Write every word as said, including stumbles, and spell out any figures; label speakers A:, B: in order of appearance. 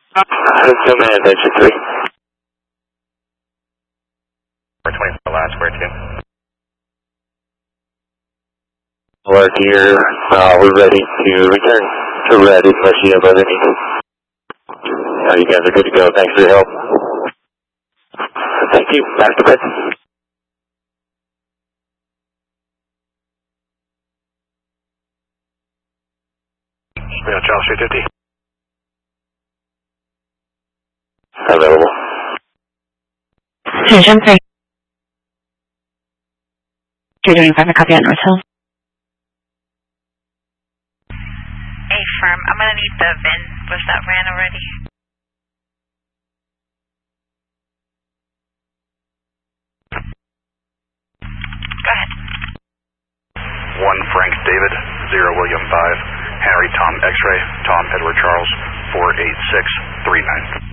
A: Two man attention three.
B: four twenty-four last, square two.
A: Alert here, uh, we're ready to return to red unless you have other needs. Uh, you guys are good to go, thanks for your help. Thank you, back to bed.
B: We got Charles three fifty.
A: Available.
C: Station three. three twenty-five, a copy at North Hill.
D: Hey, firm, I'm gonna need the V I N. Was that ran already? Go ahead.
B: one Frank David, zero William five, Henry Tom X-ray, Tom Edward Charles, four eight six three nine.